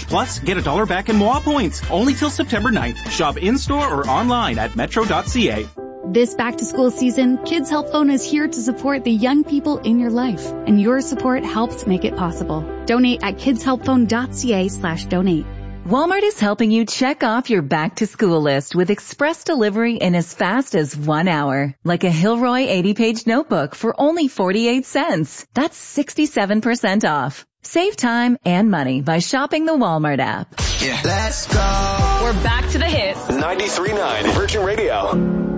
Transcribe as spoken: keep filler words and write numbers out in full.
Plus, get a dollar back in M O A points. Only till September ninth. Shop in-store or online at metro dot c a. This back-to-school season, Kids Help Phone is here to support the young people in your life, and your support helps make it possible. Donate at kids help phone dot c a slash donate. Walmart is helping you check off your back-to-school list with express delivery in as fast as one hour. Like a Hilroy eighty-page notebook for only forty-eight cents. That's sixty-seven percent off. Save time and money by shopping the Walmart app. Yeah. Let's go. We're back to the hits. ninety-three point nine Virgin Radio.